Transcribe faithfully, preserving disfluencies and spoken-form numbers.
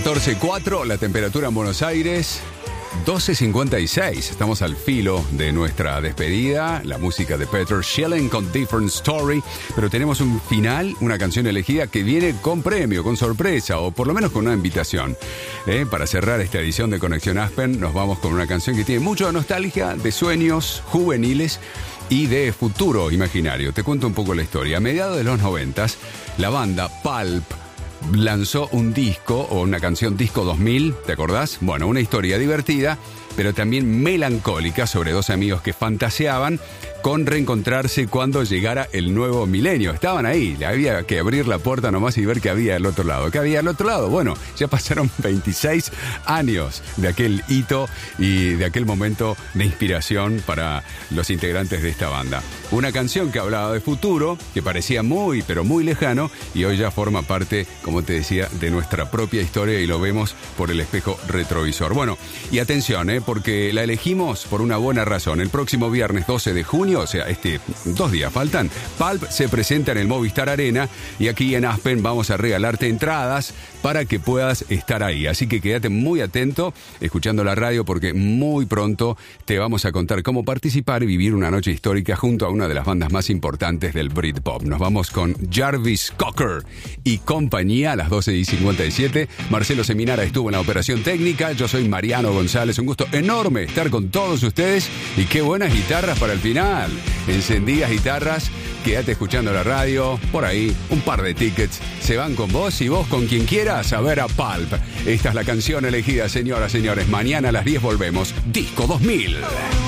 catorce cuatro, la temperatura en Buenos Aires, doce cincuenta y seis. Estamos al filo de nuestra despedida. La música de Peter Schilling con Different Story. Pero tenemos un final, una canción elegida que viene con premio, con sorpresa, o por lo menos con una invitación. ¿Eh? Para cerrar esta edición de Conexión Aspen, nos vamos con una canción que tiene mucho de nostalgia, de sueños juveniles y de futuro imaginario. Te cuento un poco la historia. A mediados de los noventas, la banda Pulp lanzó un disco o una canción disco dos mil, ¿te acordás? Bueno, una historia divertida, pero también melancólica sobre dos amigos que fantaseaban con reencontrarse cuando llegara el nuevo milenio. Estaban ahí, había que abrir la puerta nomás y ver qué había al otro lado. ¿Qué había al otro lado? Bueno, ya pasaron veintiséis años de aquel hito y de aquel momento de inspiración para los integrantes de esta banda. Una canción que hablaba de futuro, que parecía muy, pero muy lejano, y hoy ya forma parte, como te decía, de nuestra propia historia y lo vemos por el espejo retrovisor. Bueno, y atención, ¿eh? Porque la elegimos por una buena razón. El próximo viernes doce de junio, o sea, este, dos días faltan, Pulp se presenta en el Movistar Arena y aquí en Aspen vamos a regalarte entradas para que puedas estar ahí. Así que quédate muy atento escuchando la radio porque muy pronto te vamos a contar cómo participar y vivir una noche histórica junto a una de las bandas más importantes del Britpop. Nos vamos con Jarvis Cocker y compañía a las doce y cincuenta y siete. Marcelo Seminara estuvo en la operación técnica. Yo soy Mariano González. Un gusto enorme estar con todos ustedes y qué buenas guitarras para el final. Encendidas guitarras, quédate escuchando la radio. Por ahí, un par de tickets se van con vos y vos con quien quieras a ver a Pulp. Esta es la canción elegida, señoras, señores. Mañana a las diez volvemos. Disco dos mil.